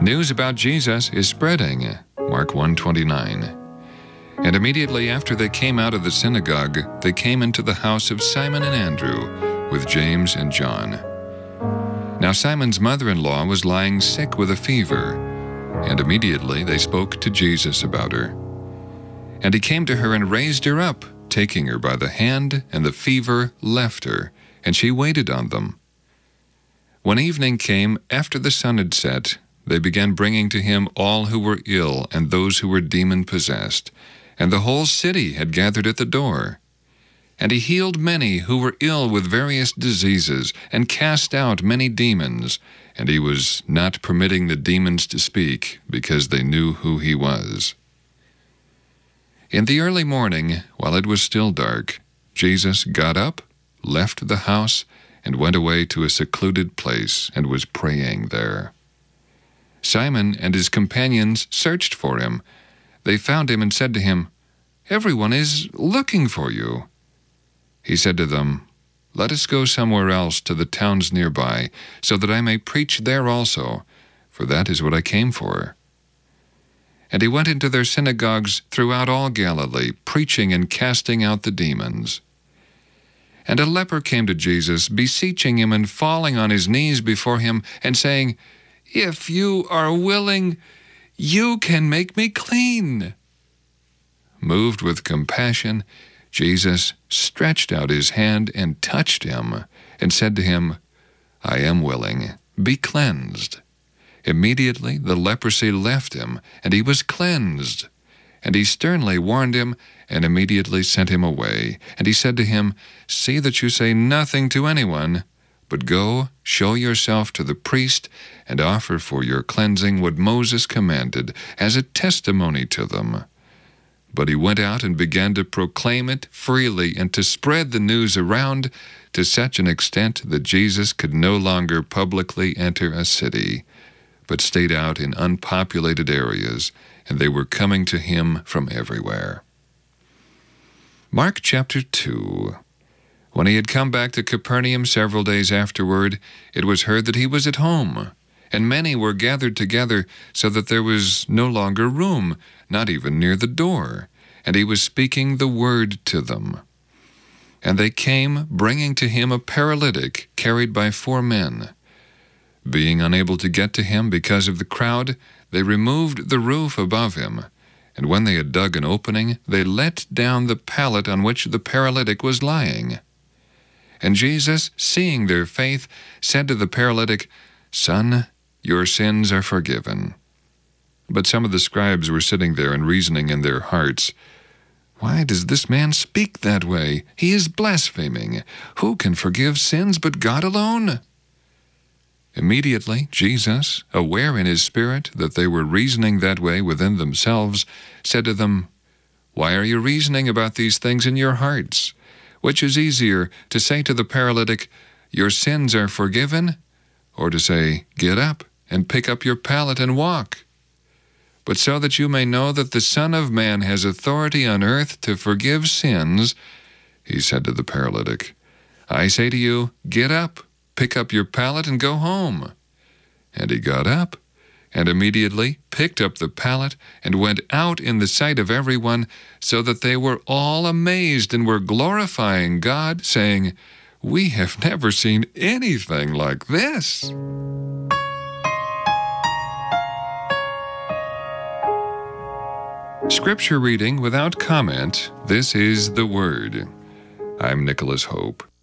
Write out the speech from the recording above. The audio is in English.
News about Jesus is spreading. Mark 1:29. And immediately after they came out of the synagogue, they came into the house of Simon and Andrew with James and John. Now Simon's mother-in-law was lying sick with a fever, and immediately they spoke to Jesus about her. And he came to her and raised her up, taking her by the hand, and the fever left her, and she waited on them. When evening came, after the sun had set, they began bringing to him all who were ill and those who were demon-possessed, and the whole city had gathered at the door. And he healed many who were ill with various diseases, and cast out many demons, and he was not permitting the demons to speak, because they knew who he was. In the early morning, while it was still dark, Jesus got up, left the house, and went away to a secluded place, and was praying there. Simon and his companions searched for him. They found him and said to him, "Everyone is looking for you." He said to them, "Let us go somewhere else to the towns nearby, so that I may preach there also, for that is what I came for." And he went into their synagogues throughout all Galilee, preaching and casting out the demons. And a leper came to Jesus, beseeching him and falling on his knees before him, and saying, "If you are willing, you can make me clean." Moved with compassion, Jesus stretched out his hand and touched him, and said to him, "I am willing, be cleansed." Immediately the leprosy left him, and he was cleansed. And he sternly warned him, and immediately sent him away. And he said to him, "See that you say nothing to anyone, but go, show yourself to the priest, and offer for your cleansing what Moses commanded, as a testimony to them." But he went out and began to proclaim it freely, and to spread the news around to such an extent that Jesus could no longer publicly enter a city, but stayed out in unpopulated areas, and they were coming to him from everywhere. Mark chapter 2. When he had come back to Capernaum several days afterward, it was heard that he was at home, and many were gathered together, so that there was no longer room, not even near the door, and he was speaking the word to them. And they came, bringing to him a paralytic carried by 4 men. Being unable to get to him because of the crowd, they removed the roof above him, and when they had dug an opening, they let down the pallet on which the paralytic was lying. And Jesus, seeing their faith, said to the paralytic, "Son, your sins are forgiven." But some of the scribes were sitting there and reasoning in their hearts, "Why does this man speak that way? He is blaspheming. Who can forgive sins but God alone?" Immediately Jesus, aware in his spirit that they were reasoning that way within themselves, said to them, "Why are you reasoning about these things in your hearts? Which is easier, to say to the paralytic, 'Your sins are forgiven,' or to say, 'Get up and pick up your pallet and walk'? But so that you may know that the Son of Man has authority on earth to forgive sins," he said to the paralytic, "I say to you, get up, pick up your pallet and go home." And he got up, and immediately picked up the pallet, and went out in the sight of everyone, so that they were all amazed and were glorifying God, saying, "We have never seen anything like this." Scripture reading without comment. This is the Word. I'm Nicholas Hope.